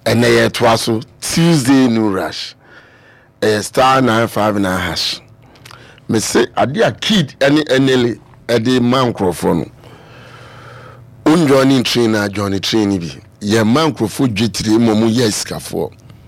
and they twaso Tuesday no rush star 959 hash me say ade a kid any enely ade man microphone unjoining trainer johnny train bi ye man microphone dwetire momu yes kafo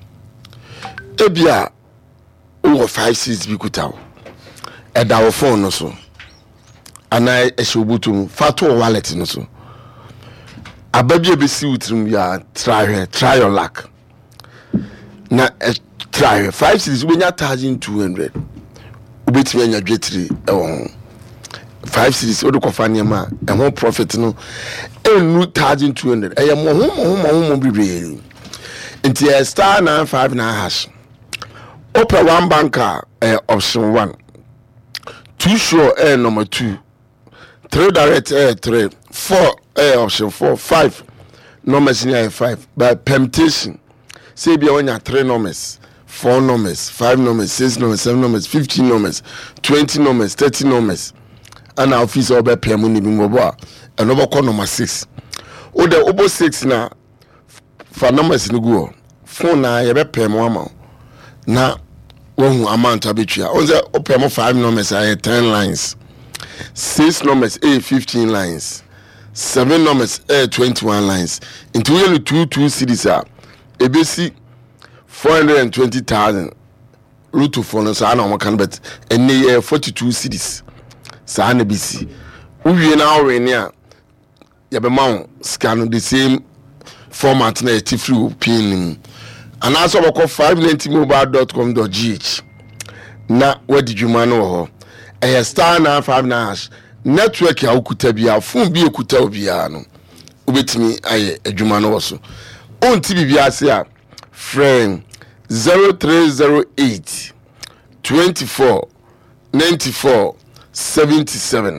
ebia o 56 bi kutawo eda wo phone no so ana eshobutum fato wallet no so ababia be si utrum ya try your luck na try 56 we nya 1200 ubetimi anya dwetire ewo 56 odo kofa niam a ho profit no enu 1200 eye mo bibre nti star 959 hash open one banker option 1 2 sure number 2 3 direct 3 4 option 4 5 numbers near 5 by permutation say be on your 3 numbers 4 numbers 5 numbers 6 numbers 7 numbers 15 numbers 20 numbers 30 numbers and our office over payment ni mbobo and over call number 6 o the obo 6 na for numbers ni go phone na ye be pay mo ama na won amount abetua on say o pay mo 5 numbers are 10 lines 6 numbers 15 lines 7 numbers 21 lines into really 2 cities are ebesi 420,000 root to phone so na can bet and 42 cities sa na bisi uwie na awe ni a ya be ma scan the same format na free pin and also we call 590mobile.com.gh na wadi dwuma no ho star 959 network ya ukuta bia phone bi ekuta obia no ubetimi aye adwuma no so onti bibia se a friend 0308 24 94 77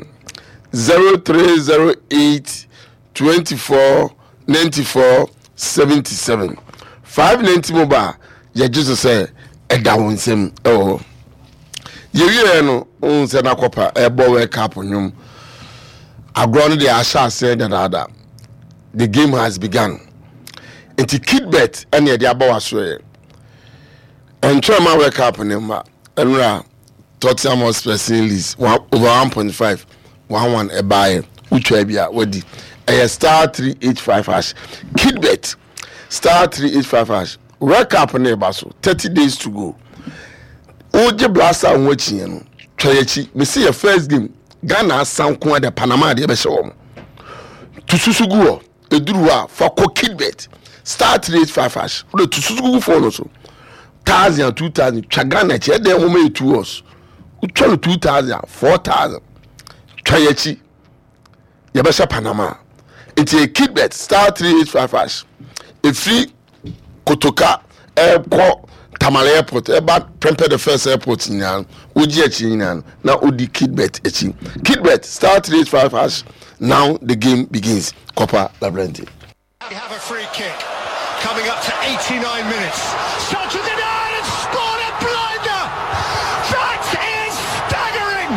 0308 24 94 77 590 mobile ya Jesus say eda wonsem oh ye no on se na kopa ebo wake up nyum agro de asha say that the game has begun enti kidbet and ye de abawa so ye entrama wake up nyum enra Tottenham Hotspur lease over 1.5 11 e buy utwa bia wadi star 385 hash kidbet star 385 hash wake up ne baso 30 days to go oje blasta onwachi no twayechi me see your first game Ghana sanko de Panama de be hye tususugu eduru a for kidbet star 385 hash o tususugu for no so 1000 2000 Ghana che de mo me 2 us utwa 2000 4000 twayechi ye be hye Panama it's kidbet star 385 hash a free kotoka ko Tamale Airport, about Prempeh the first airport in Yan, Uji Echinan, now Udi Kidbet Echi. Kidbet, star 385 hash. Now the game begins. Copa Labyrinth. We have a free kick coming up to 89 minutes. Shot to the line and scored a blinder! That is staggering!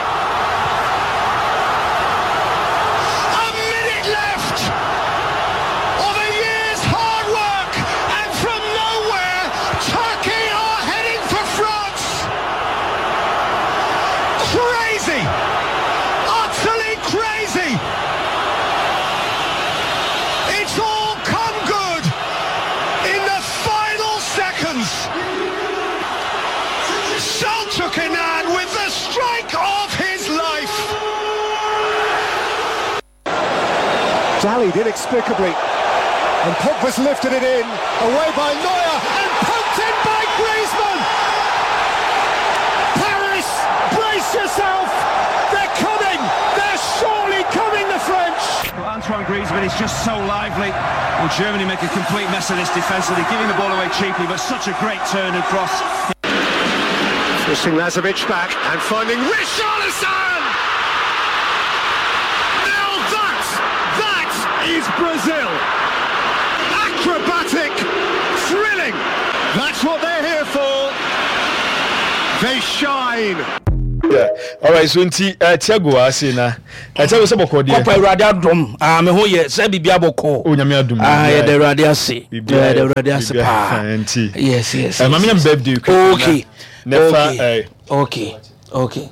A minute left of a year's hard work, and from nowhere, Turkey are heading for France. Crazy! Utterly crazy! It's all come good in the final seconds. Selçuk-Inan with the strike of his life. Dallied inexplicably, and Pogba's lifted it in, away by Neuer, and poked in by Griezmann. Paris, brace yourself, they're coming, they're surely coming, the French. Well, Antoine Griezmann is just so lively. Well, Germany make a complete mess of this defensively, giving the ball away cheaply, but such a great turn and cross. Pushing Lazovic back and finding Richarlison! Now that is Brazil! Acrobatic, thrilling! That's what they're here for. They shine. Yeah, Alright, so nti Tiago ase na Tiago se boko de Kopa Awurade adom me ho ye se bibia boko o nyame adom ye de Awurade ase de Awurade ase pa nti yes mama yam birthday okay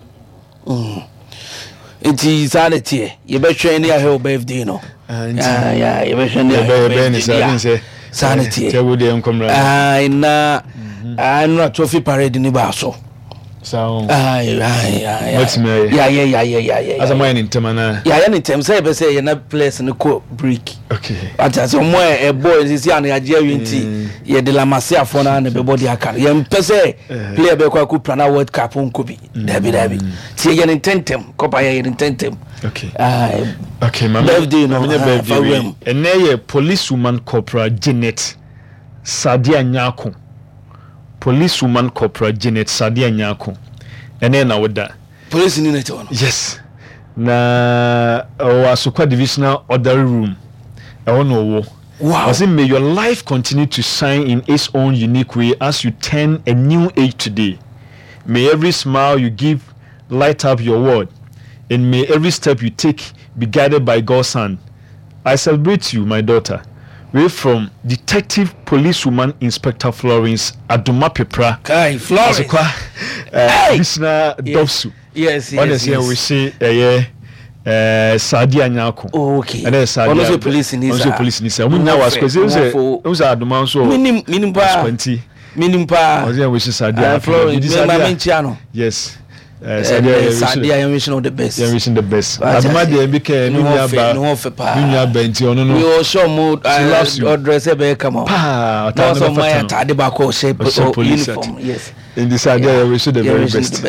nti sanity ye be hwe ne ya birthday no ye be hwe ne ya sanity Tiago de enkomra na trophy parade ni ba so so what's me as a man in temana ya ni tem say be say na place ni ko break okay atase mo boys is ya na ya je awinti ye de la masse afo na be body akara ye mpese player be kwa ku plana world cup nko bi dabi tie ye ni tentem kopa ye ni tentem okay okay mama birthday no birthday and ye policewoman corporal Janet Sadia Nyako policewoman corporal Janet Sadia Nyako ene na woda police ni nete wono yes na Asokwa divisional order room wo wow I say may your life continue to shine in its own unique way as you turn a new age today. May every smile you give light up your world, and may every step you take be guided by God's hand. I celebrate you, my daughter. We're from Detective Policewoman Inspector Florence Aduma Pepra. Kai Florence. Listener Dobsu. Yes. Honestly, we say Sadia Nyako. Okay. And then Sadia. Also police ni sa. Munya was kwese uza Aduma so. Minim pa. Ozia we say Sadia. Florence. Yes. Sadia, you wishing all the best. You wishing the best. Aduma de mbike nunya benti ono no. We also mood or dress e come on. Pa, also my tade ba ko shape uniform. Yes. In this idea, we should the very best.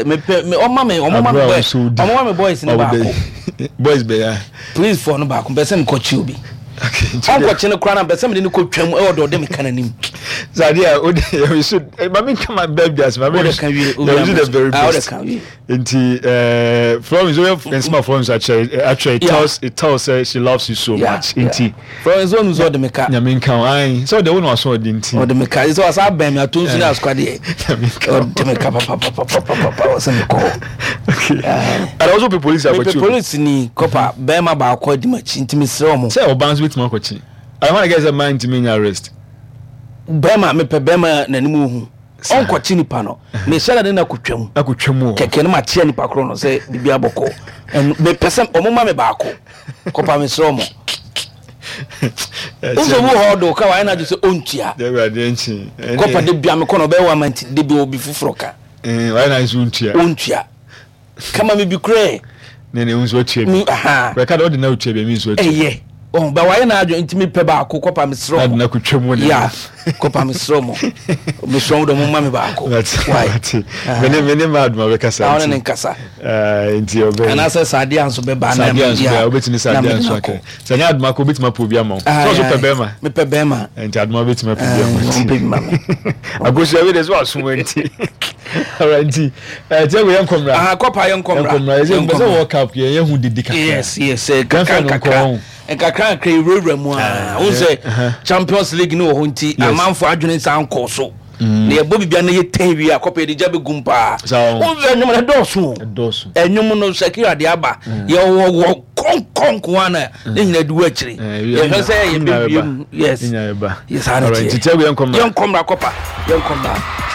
Me boys in the back. Boys be please for no back. Person coach you be. Okay. Uncle Chino Crown, but somebody could twem or them canonim. Zadia, we should. Mammy come and beg us. Mammy can you the very best. Inti Florence and small Florence actually it tells her she loves you so much. Inti Florence one who's all the meka. Yamin can so the one was so dinty. Or the meka is also a bam ya tools in our squad. Or the meka was in the call. Okay. And also the police are police ni copper Bema ba ko di machi intimi sromo. Say Obans with Makochi. I want to get a mind to mean arrest. Bema me pe Bema na nimu hu. Onko chi nipa no. Me shala de na kutwam. Akutwam. Keke no ma chia nipa kro no say bibia boko. En me pese omoma me ba ko. Kopa me sromo. Unso wo hodo ka wa na ju say ontua. Dey we dey nchi. Kopa de bia me kono be wa manti de bi obi fufroka. Why na is ontua. Ontua. Kama me bi kre. Ne unso otua bi. Aha. We ka do de na otua bi mi unso otua. Eye. Oh, but why na ajo intimi pe ba ko kopa me sro. Na kutwam ne. Yeah. Kopa me sro mo. Me sro do mo ma me ba ko. Why? Mene mad ma be kasa. Na ne nkasa. Nti obe. Ana se Sadia nso be ba na me. Yeah, obetini Sadia nso aka. Sanya adma ko betima po bia mo. So pe bema. Me pe bema. Nti adma betima po bia mo. Mo pe ma. Agosia we des wa so nti. Alright nti. Tie we yankomra. Kopa yankomra. Yankomra. Is it World Cup ye hu didi kaka. Yes. Kakra. Enkakra kre rewra mu a won say Champions League no ho nti amanfo adwene san kɔ so na yebo bibia na ye tan wi akopa de jabe gumpa won say nyum na doso enyum no Shakira de aba ye wo konkon wana ne nyina du akiri ye hwe say ye bibia yes yes yes alright tell we yankomra kopa yankomra